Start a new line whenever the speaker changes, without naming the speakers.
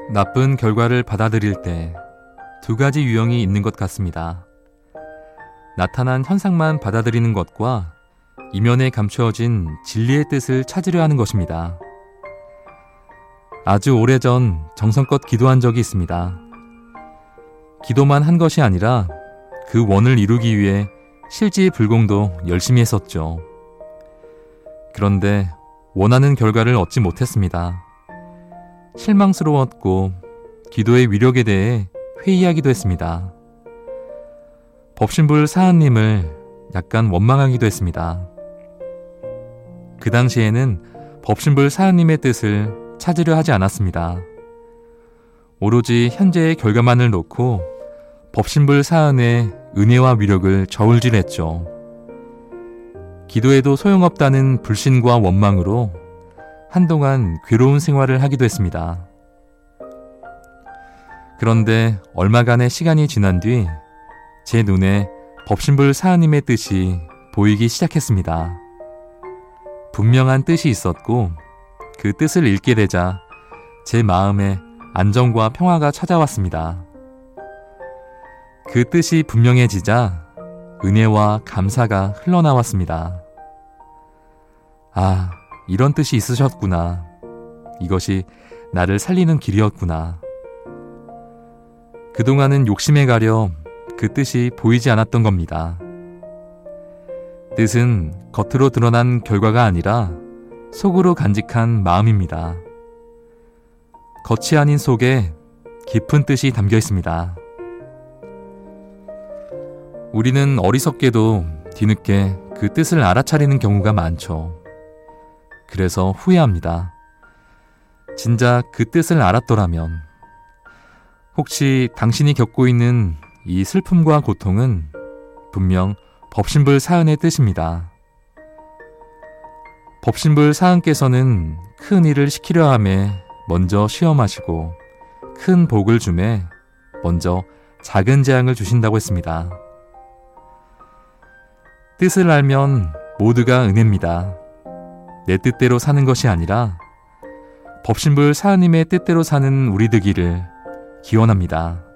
나쁜 결과를 받아들일 때 두 가지 유형이 있는 것 같습니다. 나타난 현상만 받아들이는 것과 이면에 감추어진 진리의 뜻을 찾으려 하는 것입니다. 아주 오래전 정성껏 기도한 적이 있습니다. 기도만 한 것이 아니라 그 원을 이루기 위해 실지불공도 열심히 했었죠. 그런데 원하는 결과를 얻지 못했습니다. 실망스러웠고 기도의 위력에 대해 회의하기도 했습니다. 법신불 사한님을 약간 원망하기도 했습니다. 그 당시에는 법신불 사한님의 뜻을 찾으려 하지 않았습니다. 오로지 현재의 결과만을 놓고 법신불 사한의 은혜와 위력을 저울질했죠. 기도해도 소용없다는 불신과 원망으로 한동안 괴로운 생활을 하기도 했습니다. 그런데 얼마간의 시간이 지난 뒤 제 눈에 법신불 사한님의 뜻이 보이기 시작했습니다. 분명한 뜻이 있었고 그 뜻을 읽게 되자 제 마음에 안정과 평화가 찾아왔습니다. 그 뜻이 분명해지자 은혜와 감사가 흘러나왔습니다. 아, 이런 뜻이 있으셨구나. 이것이 나를 살리는 길이었구나. 그동안은 욕심에 가려 그 뜻이 보이지 않았던 겁니다. 뜻은 겉으로 드러난 결과가 아니라 속으로 간직한 마음입니다. 겉이 아닌 속에 깊은 뜻이 담겨 있습니다. 우리는 어리석게도 뒤늦게 그 뜻을 알아차리는 경우가 많죠. 그래서 후회합니다. 진작 그 뜻을 알았더라면. 혹시 당신이 겪고 있는 이 슬픔과 고통은 분명 법신불 사은의 뜻입니다. 법신불 사은께서는 큰 일을 시키려 함에 먼저 시험하시고 큰 복을 주매 먼저 작은 재앙을 주신다고 했습니다. 뜻을 알면 모두가 은혜입니다. 내 뜻대로 사는 것이 아니라 법신불 사은님의 뜻대로 사는 우리 되기를 기원합니다.